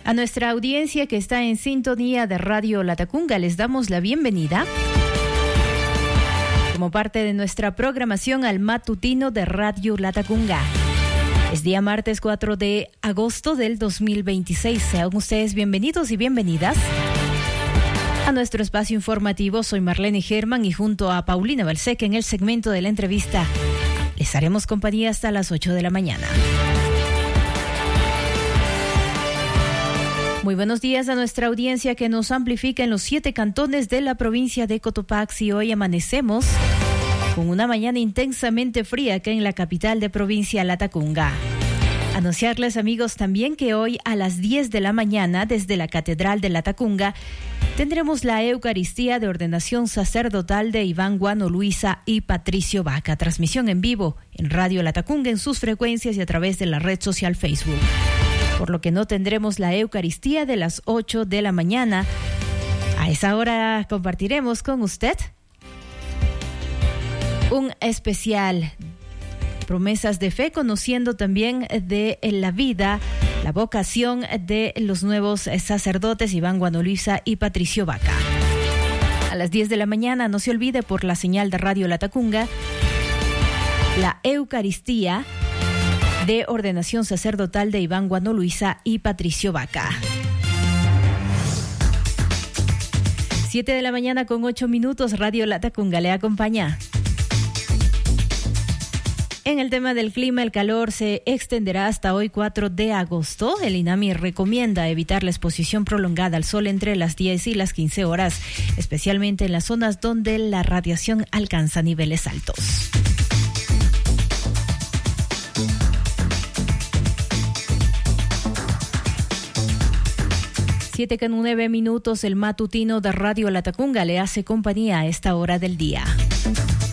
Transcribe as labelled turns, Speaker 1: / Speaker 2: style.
Speaker 1: A nuestra audiencia que está en sintonía de Radio Latacunga les damos la bienvenida como parte de nuestra programación al matutino de Radio Latacunga. Es día martes 4 de agosto del 2026. Sean ustedes bienvenidos y bienvenidas a nuestro espacio informativo. Soy Marlene Germán y junto a Paulina Balseca en el segmento de la entrevista les haremos compañía hasta las 8 de la mañana. Muy buenos días a nuestra audiencia que nos amplifica en los 7 cantones de la provincia de Cotopaxi. Hoy amanecemos con una mañana intensamente fría acá en la capital de provincia, Latacunga. Anunciarles, amigos, también que hoy a las 10 de la mañana desde la Catedral de Latacunga tendremos la Eucaristía de ordenación sacerdotal de Iván Guano Luisa y Patricio Vaca. Transmisión en vivo en Radio Latacunga en sus frecuencias y a través de la red social Facebook. Por lo que no tendremos la Eucaristía de las 8 de la mañana. A esa hora compartiremos con usted un especial Promesas de Fe, conociendo también de la vida, la vocación de los nuevos sacerdotes Iván Guano Luisa y Patricio Vaca. A las 10 de la mañana, no se olvide por la señal de Radio Latacunga, la Eucaristía de ordenación sacerdotal de Iván Guano Luisa y Patricio Vaca. 7 de la mañana con 8 minutos, Radio Latacunga le acompaña. En el tema del clima, el calor se extenderá hasta hoy 4 de agosto. El INAMI recomienda evitar la exposición prolongada al sol entre las 10 y las 15 horas, especialmente en las zonas donde la radiación alcanza niveles altos. Siete con 9 minutos, el matutino de Radio Latacunga le hace compañía a esta hora del día.